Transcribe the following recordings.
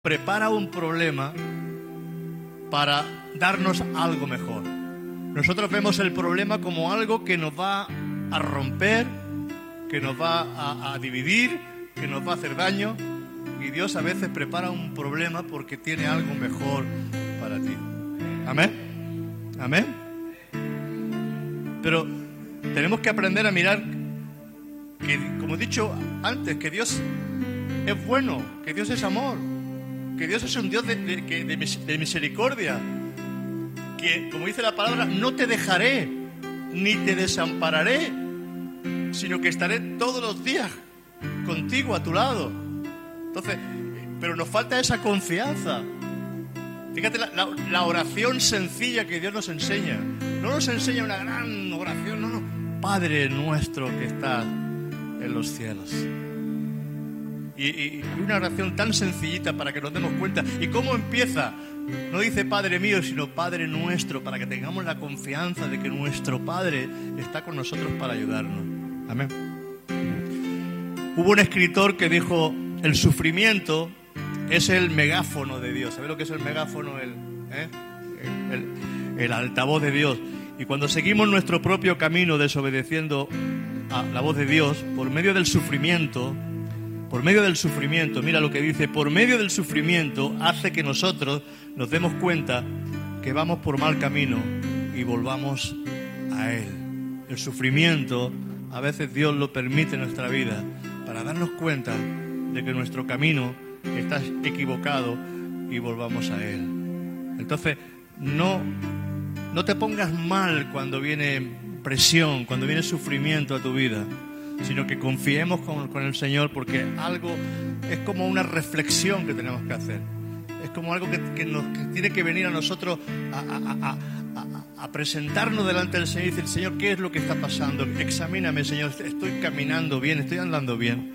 prepara un problema para darnos algo mejor. Nosotros vemos el problema como algo que nos va a romper, que nos va a dividir, que nos va a hacer daño, y Dios a veces prepara un problema porque tiene algo mejor para ti. ¿Amén? ¿Amén? Pero tenemos que aprender a mirar que, como he dicho antes, que Dios es bueno, que Dios es amor, que Dios es un Dios de misericordia, que, como dice la palabra, no te dejaré ni te desampararé, sino que estaré todos los días contigo, a tu lado. Entonces, pero nos falta esa confianza. Fíjate la oración sencilla que Dios nos enseña. No nos enseña una gran oración, no. Padre nuestro que estás en los cielos. Y una oración tan sencillita para que nos demos cuenta. ¿Y cómo empieza? No dice Padre mío, sino Padre nuestro, para que tengamos la confianza de que nuestro Padre está con nosotros para ayudarnos. Amén. Hubo un escritor que dijo: el sufrimiento es el megáfono de Dios. ¿Sabes lo que es el megáfono? El altavoz de Dios. Y cuando seguimos nuestro propio camino desobedeciendo a la voz de Dios, por medio del sufrimiento, mira lo que dice: por medio del sufrimiento hace que nosotros nos demos cuenta que vamos por mal camino y volvamos a Él. El sufrimiento a veces Dios lo permite en nuestra vida para darnos cuenta de que nuestro camino está equivocado y volvamos a Él. Entonces, no te pongas mal cuando viene presión, cuando viene sufrimiento a tu vida, sino que confiemos con el Señor, porque algo es como una reflexión que tenemos que hacer. Es como algo que tiene que venir a nosotros a presentarnos delante del Señor y decir: Señor, ¿qué es lo que está pasando? Examíname, Señor, estoy caminando bien, estoy andando bien.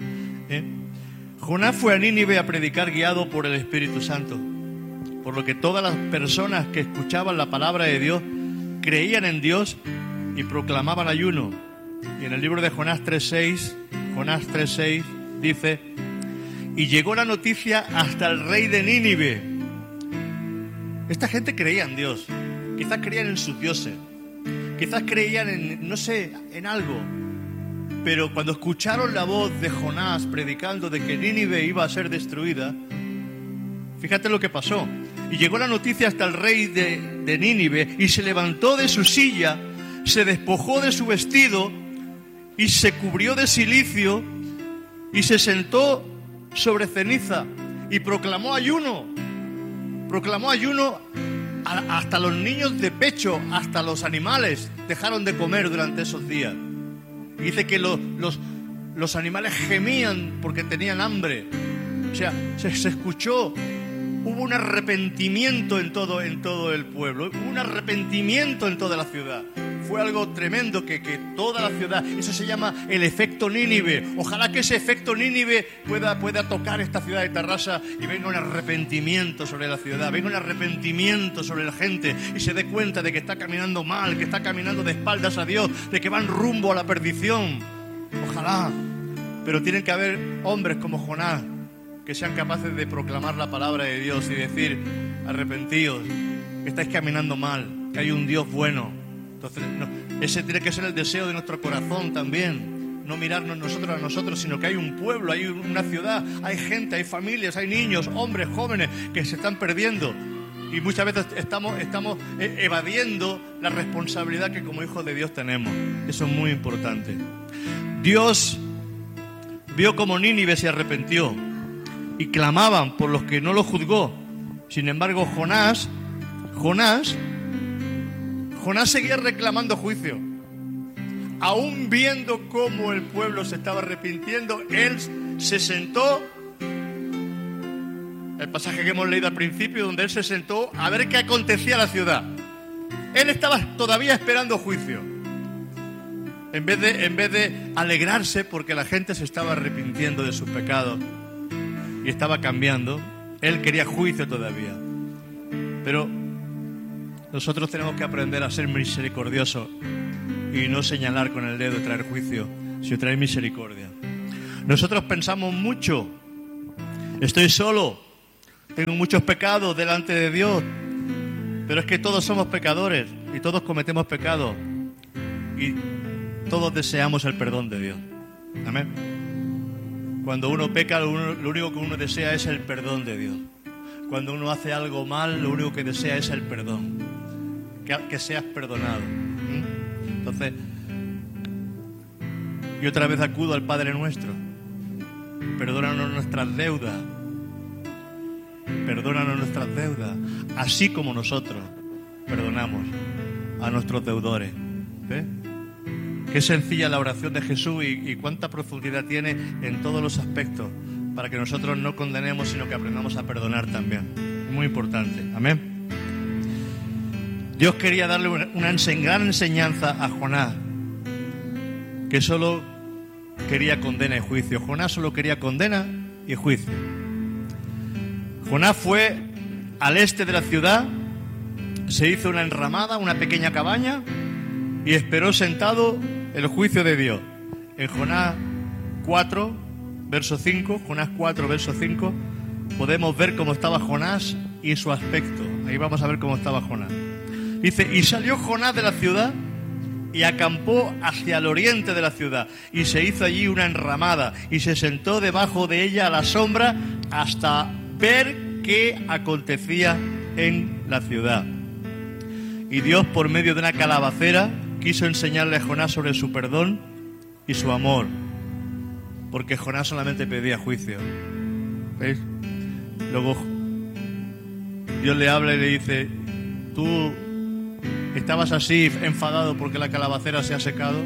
Jonás fue a Nínive a predicar guiado por el Espíritu Santo, por lo que todas las personas que escuchaban la palabra de Dios creían en Dios y proclamaban ayuno. Y en el libro de Jonás 3:6 dice: y llegó la noticia hasta el rey de Nínive. Esta gente creía en Dios, quizás creían en sus dioses, quizás creían en algo. Pero cuando escucharon la voz de Jonás predicando de que Nínive iba a ser destruida, fíjate lo que pasó. Y llegó la noticia hasta el rey de Nínive, y se levantó de su silla, se despojó de su vestido y se cubrió de cilicio y se sentó sobre ceniza y proclamó ayuno. Proclamó ayuno hasta los niños de pecho, hasta los animales dejaron de comer durante esos días. Y dice que los animales gemían porque tenían hambre. O sea, se escuchó. Hubo un arrepentimiento en todo el pueblo, un arrepentimiento en toda la ciudad. Fue algo tremendo que toda la ciudad, eso se llama el efecto Nínive. Ojalá que ese efecto Nínive pueda tocar esta ciudad de Tarrasa y venga un arrepentimiento sobre la ciudad, venga un arrepentimiento sobre la gente y se dé cuenta de que está caminando mal, que está caminando de espaldas a Dios, de que van rumbo a la perdición. Ojalá. Pero tienen que haber hombres como Jonás que sean capaces de proclamar la palabra de Dios y decir: arrepentíos, que estáis caminando mal, que hay un Dios bueno. Entonces, ese tiene que ser el deseo de nuestro corazón también. No mirarnos nosotros a nosotros, sino que hay un pueblo, hay una ciudad, hay gente, hay familias, hay niños, hombres, jóvenes que se están perdiendo. Y muchas veces estamos evadiendo la responsabilidad que como hijos de Dios tenemos. Eso es muy importante. Dios vio como Nínive se arrepintió y clamaban por los que no lo juzgó. Sin embargo, Jonás seguía reclamando juicio. Aún viendo cómo el pueblo se estaba arrepintiendo, él se sentó. El pasaje que hemos leído al principio, donde él se sentó a ver qué acontecía en la ciudad. Él estaba todavía esperando juicio. En vez de alegrarse porque la gente se estaba arrepintiendo de sus pecados y estaba cambiando, él quería juicio todavía. Pero nosotros tenemos que aprender a ser misericordiosos y no señalar con el dedo y traer juicio, sino traer misericordia. Nosotros pensamos mucho: estoy solo, tengo muchos pecados delante de Dios. Pero es que todos somos pecadores y todos cometemos pecados y todos deseamos el perdón de Dios. Amén. Cuando uno peca, lo único que uno desea es el perdón de Dios. Cuando uno hace algo mal, lo único que desea es el perdón. Que seas perdonado. Entonces, y otra vez acudo al Padre nuestro. Perdónanos nuestras deudas. Perdónanos nuestras deudas, así como nosotros perdonamos a nuestros deudores. ¿Ves? Qué sencilla la oración de Jesús y cuánta profundidad tiene en todos los aspectos, para que nosotros no condenemos, sino que aprendamos a perdonar también. Muy importante. Amén. Dios quería darle una gran enseñanza a Jonás, que solo quería condena y juicio. Jonás solo quería condena y juicio. Jonás fue al este de la ciudad, se hizo una enramada, una pequeña cabaña, y esperó sentado el juicio de Dios. En Jonás 4, verso 5, Jonás 4, verso 5, podemos ver cómo estaba Jonás y su aspecto. Ahí vamos a ver cómo estaba Jonás. Dice, y salió Jonás de la ciudad y acampó hacia el oriente de la ciudad, y se hizo allí una enramada, y se sentó debajo de ella a la sombra hasta ver qué acontecía en la ciudad. Y Dios, por medio de una calabacera, quiso enseñarle a Jonás sobre su perdón y su amor, porque Jonás solamente pedía juicio. ¿Veis? Luego Dios le habla y le dice, tú estabas así enfadado porque la calabacera se ha secado,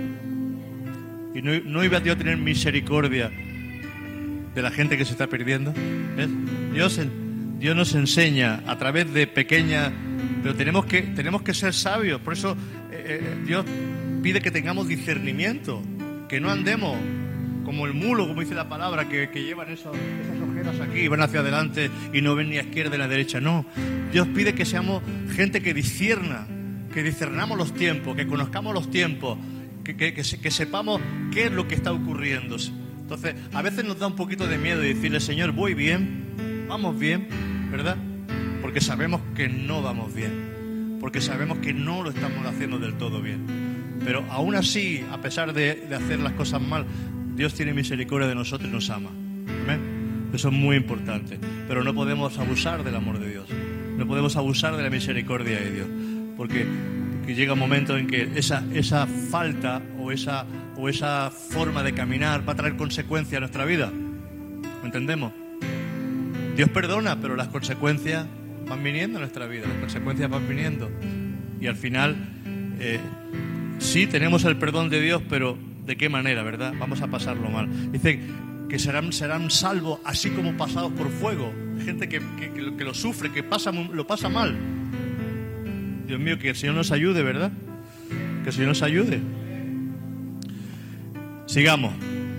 y no iba Dios a tener misericordia de la gente que se está perdiendo. ¿Ves? Dios nos enseña a través de pequeñas, pero tenemos que ser sabios. Por eso Dios pide que tengamos discernimiento, que no andemos como el mulo, como dice la palabra, que llevan esas ojeras aquí y van hacia adelante y no ven ni a izquierda ni a derecha. No, Dios pide que seamos gente que discernamos los tiempos, que conozcamos los tiempos, que sepamos qué es lo que está ocurriendo. Entonces, a veces nos da un poquito de miedo decirle, Señor, voy bien, vamos bien, ¿verdad? Porque sabemos que no vamos bien, porque sabemos que no lo estamos haciendo del todo bien. Pero aún así, a pesar de hacer las cosas mal, Dios tiene misericordia de nosotros y nos ama. ¿Amén? Eso es muy importante. Pero no podemos abusar del amor de Dios, no podemos abusar de la misericordia de Dios, porque llega un momento en que esa falta o esa forma de caminar va a traer consecuencias a nuestra vida. ¿Me entendemos? Dios perdona, pero las consecuencias van viniendo a nuestra vida, las consecuencias van viniendo. Y al final, sí tenemos el perdón de Dios, pero ¿de qué manera, verdad? Vamos a pasarlo mal. Dice que serán salvos así como pasados por fuego. Gente que lo sufre, que lo pasa mal. Dios mío, que el Señor nos ayude, ¿verdad? Que el Señor nos ayude. Sigamos.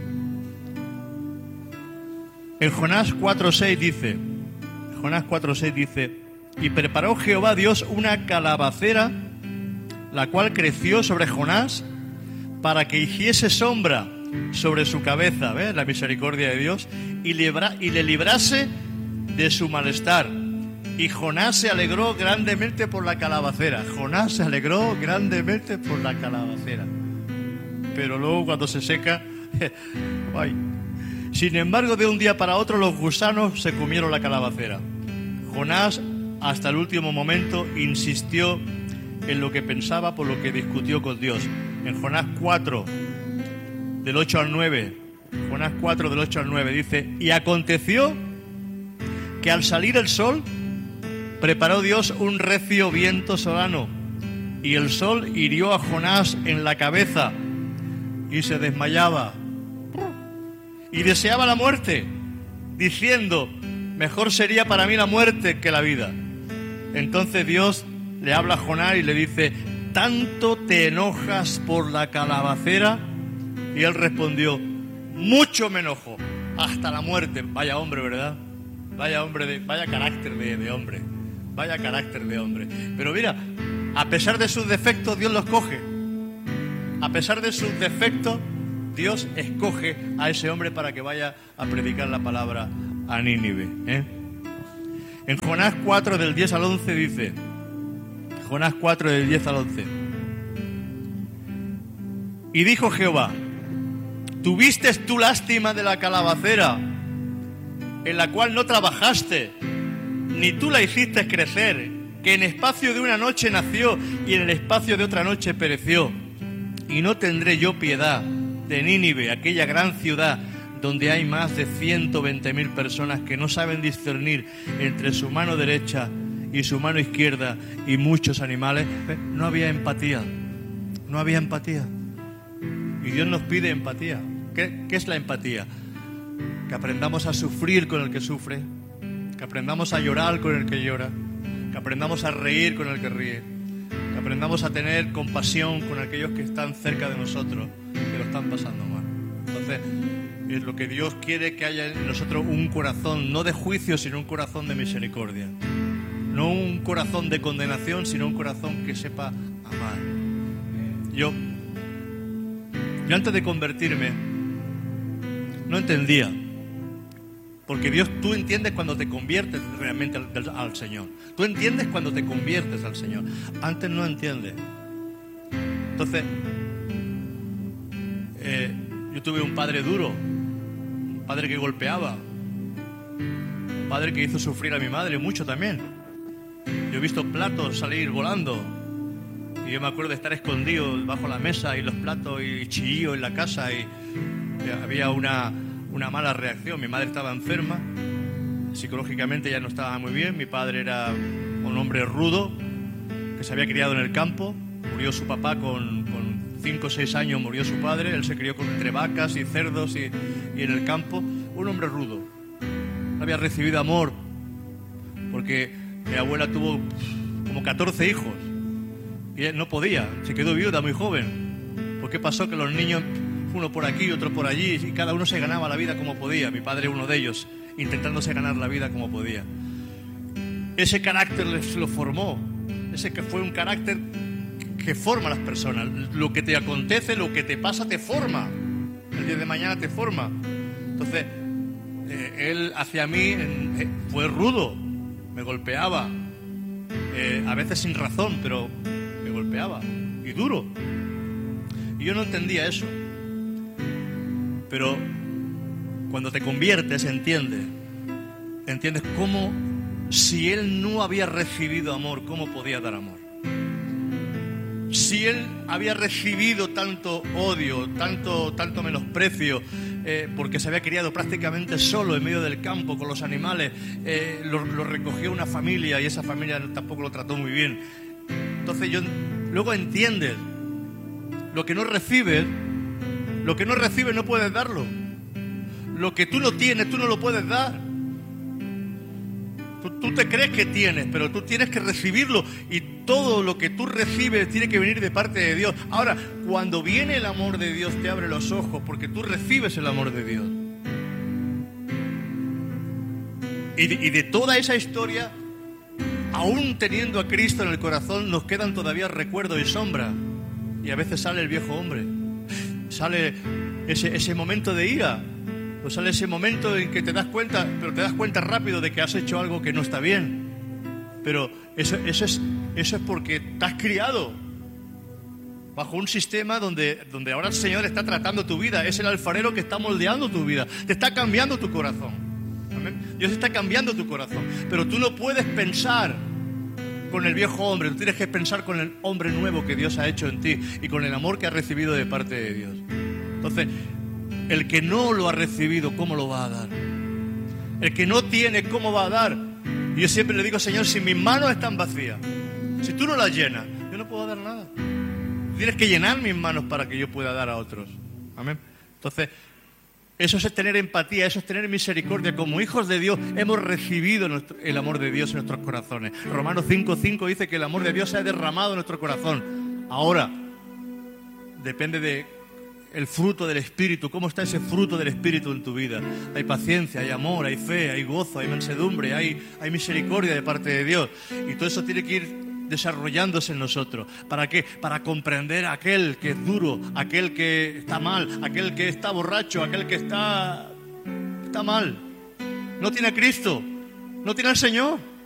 En Jonás 4:6 dice, y preparó Jehová Dios una calabacera, la cual creció sobre Jonás, para que hiciese sombra sobre su cabeza, ¿ves? La misericordia de Dios, y le librase de su malestar. Y Jonás se alegró grandemente por la calabacera. Jonás se alegró grandemente por la calabacera. Pero luego cuando se seca, ¡ay! Sin embargo, de un día para otro los gusanos se comieron la calabacera. Jonás, hasta el último momento, insistió en lo que pensaba, por lo que discutió con Dios. En Jonás 4, del 8 al 9, Jonás 4, del 8 al 9, dice, y aconteció que al salir el sol, preparó Dios un recio viento solano, y el sol hirió a Jonás en la cabeza, y se desmayaba, y deseaba la muerte, diciendo, mejor sería para mí la muerte que la vida. Entonces Dios le habla a Jonás y le dice, ¿tanto te enojas por la calabacera? Y él respondió, mucho me enojo, hasta la muerte. Vaya hombre, ¿verdad? Vaya carácter de hombre. Vaya carácter de hombre. Pero mira, a pesar de sus defectos, Dios los coge. A pesar de sus defectos, Dios escoge a ese hombre para que vaya a predicar la palabra a Nínive, ¿eh? En Jonás 4, del 10 al 11 dice, Jonás 4, del 10 al 11. Y dijo Jehová: ¿tuviste tú lástima de la calabacera, en la cual no trabajaste, ni tú la hiciste crecer, que en espacio de una noche nació y en el espacio de otra noche pereció? Y no tendré yo piedad de Nínive, aquella gran ciudad donde hay más de 120.000 personas que no saben discernir entre su mano derecha y su mano izquierda, y muchos animales. No había empatía, no había empatía. Y Dios nos pide empatía. ¿Qué es la empatía? Que aprendamos a sufrir con el que sufre, que aprendamos a llorar con el que llora, que aprendamos a reír con el que ríe, que aprendamos a tener compasión con aquellos que están cerca de nosotros, que lo están pasando mal. Entonces, es lo que Dios quiere, que haya en nosotros un corazón no de juicio, sino un corazón de misericordia. No un corazón de condenación, sino un corazón que sepa amar. Yo antes de convertirme no entendía. Porque Dios, tú entiendes cuando te conviertes realmente al Señor. Tú entiendes cuando te conviertes al Señor. Antes no entiendes. Entonces, yo tuve un padre duro, un padre que golpeaba, un padre que hizo sufrir a mi madre mucho también. Yo he visto platos salir volando. Y yo me acuerdo de estar escondido bajo la mesa y los platos y chillillo en la casa, y había una mala reacción. Mi madre estaba enferma, psicológicamente ya no estaba muy bien. Mi padre era un hombre rudo que se había criado en el campo. Murió su papá con 5 o 6 años, murió su padre. Él se crió entre vacas y cerdos y en el campo. Un hombre rudo. No había recibido amor porque mi abuela tuvo como 14 hijos y él no podía, se quedó viuda muy joven. ¿Por qué pasó? Que los niños, uno por aquí, otro por allí, y cada uno se ganaba la vida como podía. Mi padre, uno de ellos, intentándose ganar la vida como podía. Ese carácter lo formó. Ese que fue un carácter que forma a las personas. Lo que te acontece, lo que te pasa, te forma. El día de mañana te forma. Entonces, él hacia mí fue rudo, me golpeaba, a veces sin razón, pero me golpeaba, y duro. Y yo no entendía eso. Pero cuando te conviertes, entiendes cómo, si él no había recibido amor, ¿cómo podía dar amor? Si él había recibido tanto odio, tanto menosprecio, porque se había criado prácticamente solo en medio del campo con los animales, lo recogió una familia y esa familia tampoco lo trató muy bien. Entonces luego entiendes lo que no recibes no puedes darlo. Lo que tú no tienes, tú no lo puedes dar. Tú te crees que tienes, pero tú tienes que recibirlo, y todo lo que tú recibes tiene que venir de parte de Dios. Ahora, cuando viene el amor de Dios, te abre los ojos porque tú recibes el amor de Dios. Y de toda esa historia, aún teniendo a Cristo en el corazón, nos quedan todavía recuerdos y sombras. Y a veces sale el viejo hombre, sale ese momento de ira. O sale ese momento en que te das cuenta, pero te das cuenta rápido de que has hecho algo que no está bien. Pero eso es porque te has criado bajo un sistema donde ahora el Señor está tratando tu vida. Es el alfarero que está moldeando tu vida, te está cambiando tu corazón. ¿Amén? Dios está cambiando tu corazón. Pero tú no puedes pensar con el viejo hombre, tú tienes que pensar con el hombre nuevo que Dios ha hecho en ti y con el amor que has recibido de parte de Dios. Entonces, el que no lo ha recibido, ¿cómo lo va a dar? El que no tiene, ¿cómo va a dar? Y yo siempre le digo, Señor, si mis manos están vacías, si tú no las llenas, yo no puedo dar nada. Tienes que llenar mis manos para que yo pueda dar a otros. Amén. Entonces, eso es tener empatía, eso es tener misericordia. Como hijos de Dios hemos recibido el amor de Dios en nuestros corazones. Romanos 5:5 dice que el amor de Dios se ha derramado en nuestro corazón. Ahora, depende de el fruto del Espíritu. ¿Cómo está ese fruto del Espíritu en tu vida? Hay paciencia, hay amor, hay fe, hay gozo, hay mansedumbre, hay misericordia de parte de Dios. Y todo eso tiene que ir desarrollándose en nosotros. ¿Para qué? Para comprender a aquel que es duro, aquel que está mal, aquel que está borracho, aquel que está mal. No tiene a Cristo, no tiene al Señor.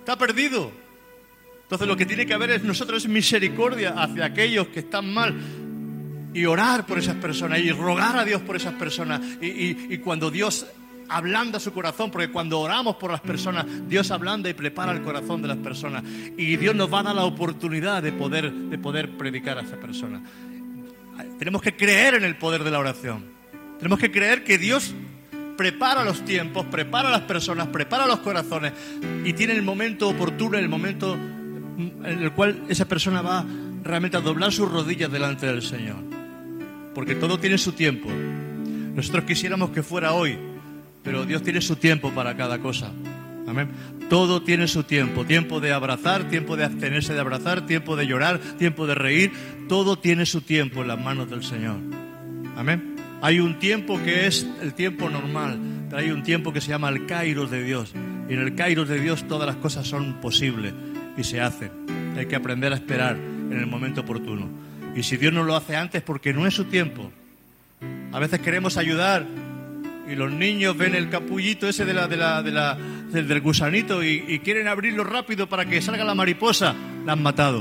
está perdido. Entonces lo que tiene que haber es nosotros misericordia hacia aquellos que están mal y orar por esas personas y rogar a Dios por esas personas. Y cuando Dios ablanda su corazón, porque cuando oramos por las personas, Dios ablanda y prepara el corazón de las personas. Y Dios nos va a dar la oportunidad de poder predicar a esa persona. Tenemos que creer en el poder de la oración. Tenemos que creer que Dios prepara los tiempos, prepara las personas, prepara los corazones y tiene el momento oportuno, el momento en el cual esa persona va realmente a doblar sus rodillas delante del Señor. Porque todo tiene su tiempo. Nosotros quisiéramos que fuera hoy, pero Dios tiene su tiempo para cada cosa. Amén. Todo tiene su tiempo. Tiempo de abrazar, tiempo de abstenerse de abrazar, tiempo de llorar, tiempo de reír. Todo tiene su tiempo en las manos del Señor. Amén. Hay un tiempo que es el tiempo normal, pero hay un tiempo que se llama el Kairos de Dios. Y en el Kairos de Dios todas las cosas son posibles y se hacen. Hay que aprender a esperar en el momento oportuno. Y si Dios no lo hace antes, porque no es su tiempo. A veces queremos ayudar y los niños ven el capullito ese del gusanito y quieren abrirlo rápido para que salga la mariposa. La han matado.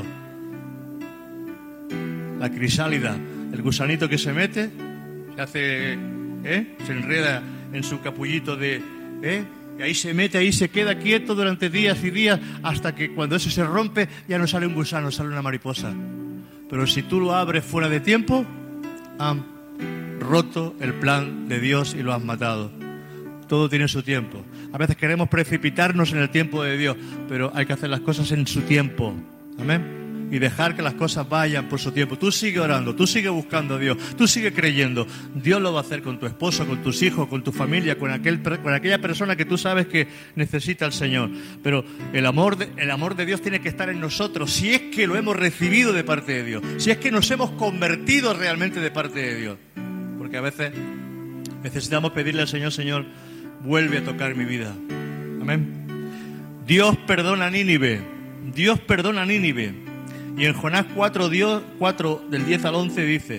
La crisálida, el gusanito que se mete, se hace, se enreda en su capullito y ahí se mete, ahí se queda quieto durante días y días, hasta que cuando eso se rompe ya no sale un gusano, sale una mariposa. Pero si tú lo abres fuera de tiempo, han roto el plan de Dios y lo has matado. Todo tiene su tiempo. A veces queremos precipitarnos en el tiempo de Dios, pero hay que hacer las cosas en su tiempo. Amén. Y dejar que las cosas vayan por su tiempo. Tú sigue orando, tú sigue buscando a Dios, tú sigue creyendo. Dios lo va a hacer con tu esposo, con tus hijos, con tu familia, con aquella persona que tú sabes que necesita al Señor. Pero el amor de Dios tiene que estar en nosotros, si es que lo hemos recibido de parte de Dios, si es que nos hemos convertido realmente de parte de Dios. Porque a veces necesitamos pedirle al Señor: Señor, vuelve a tocar mi vida. Amén. Dios perdona a Nínive. Dios perdona a Nínive. Y en Jonás 4, del 10 al 11 dice,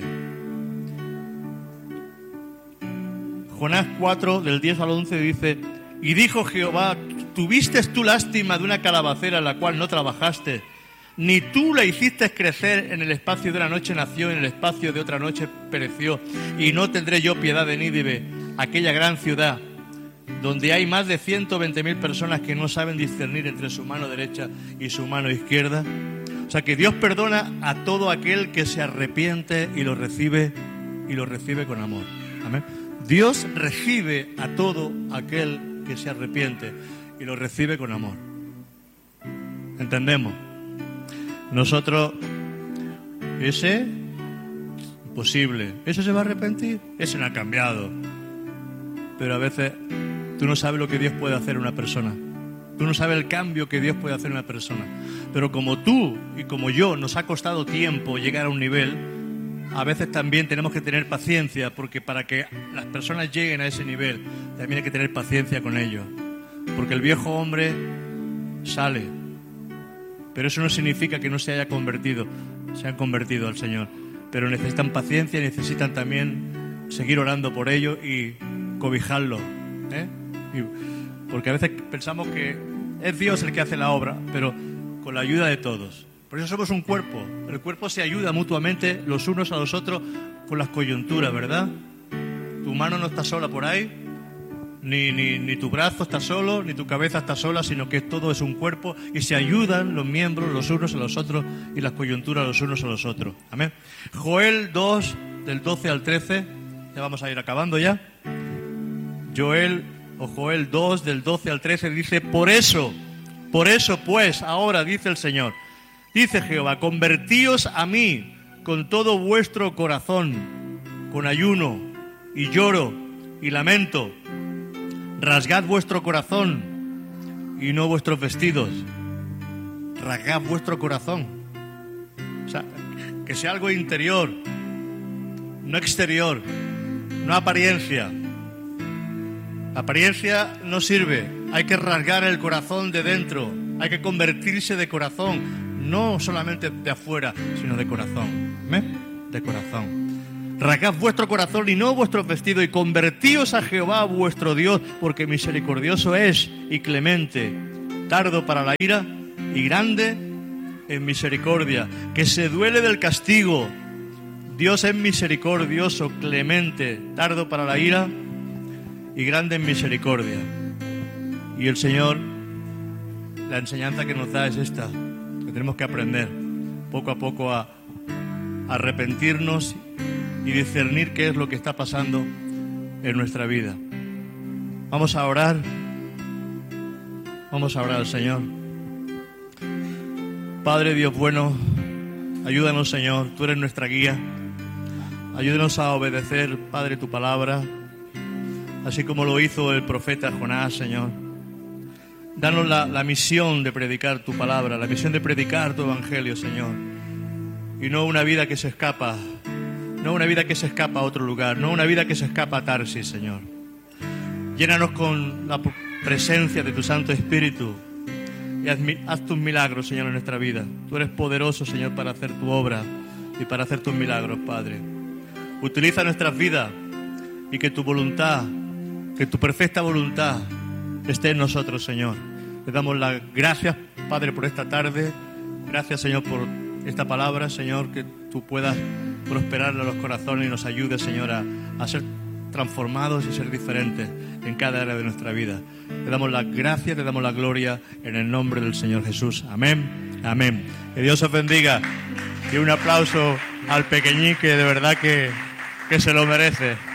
Jonás 4, del 10 al 11 dice: y dijo Jehová, ¿tuviste tú lástima de una calabacera en la cual no trabajaste? Ni tú la hiciste crecer, en el espacio de una noche nació, en el espacio de otra noche pereció. Y no tendré yo piedad de Nínive, aquella gran ciudad, donde hay más de 120.000 personas que no saben discernir entre su mano derecha y su mano izquierda. O sea que Dios perdona a todo aquel que se arrepiente y lo recibe con amor. Amén. Dios recibe a todo aquel que se arrepiente y lo recibe con amor. ¿Entendemos? Nosotros, ese, imposible. ¿Ese se va a arrepentir? Ese no ha cambiado. Pero a veces tú no sabes lo que Dios puede hacer en una persona. Tú no sabes el cambio que Dios puede hacer en una persona. Pero como tú y como yo nos ha costado tiempo llegar a un nivel, a veces también tenemos que tener paciencia, porque para que las personas lleguen a ese nivel, también hay que tener paciencia con ellos. Porque el viejo hombre sale, pero eso no significa que no se haya convertido. Se han convertido al Señor. Pero necesitan paciencia y necesitan también seguir orando por ellos y cobijarlos. Porque a veces pensamos que es Dios el que hace la obra, pero con la ayuda de todos. Por eso somos un cuerpo. El cuerpo se ayuda mutuamente los unos a los otros con las coyunturas, ¿verdad? Tu mano no está sola por ahí, ni tu brazo está solo, ni tu cabeza está sola, sino que todo es un cuerpo y se ayudan los miembros los unos a los otros y las coyunturas los unos a los otros. Amén. Joel 2, del 12 al 13, ya vamos a ir acabando ya. Joel 2, del 12 al 13 dice: por eso pues, ahora dice el Señor, dice Jehová, convertíos a mí con todo vuestro corazón, con ayuno y lloro y lamento. Rasgad vuestro corazón y no vuestros vestidos. Rasgad vuestro corazón. O sea, que sea algo interior, no exterior, no apariencia. La apariencia no sirve. Hay que rasgar el corazón de dentro. Hay que convertirse de corazón. No solamente de afuera, sino de corazón. De corazón. Rasgad vuestro corazón y no vuestros vestidos, y convertíos a Jehová vuestro Dios, porque misericordioso es y clemente, tardo para la ira y grande en misericordia, que se duele del castigo. Dios es misericordioso, clemente, tardo para la ira y grande en misericordia. Y el Señor, la enseñanza que nos da es esta, que tenemos que aprender poco a poco a arrepentirnos y discernir qué es lo que está pasando en nuestra vida. Vamos a orar al Señor. Padre Dios bueno, ayúdanos, Señor, tú eres nuestra guía. Ayúdanos a obedecer, Padre, tu palabra, así como lo hizo el profeta Jonás, Señor. Danos la misión de predicar tu palabra, la misión de predicar tu evangelio, Señor. Y no una vida que se escapa, no una vida que se escapa a otro lugar, no una vida que se escapa a Tarsis, Señor. Llénanos con la presencia de tu Santo Espíritu y haz tus milagros, Señor, en nuestra vida. Tú eres poderoso, Señor, para hacer tu obra y para hacer tus milagros, Padre. Utiliza nuestras vidas y que tu voluntad, que tu perfecta voluntad esté en nosotros, Señor. Te damos las gracias, Padre, por esta tarde. Gracias, Señor, por esta palabra, Señor, que tú puedas prosperarle a los corazones y nos ayudes, Señor, a ser transformados y ser diferentes en cada área de nuestra vida. Te damos las gracias, te damos la gloria en el nombre del Señor Jesús. Amén, amén. Que Dios os bendiga y un aplauso al pequeñín que de verdad que se lo merece.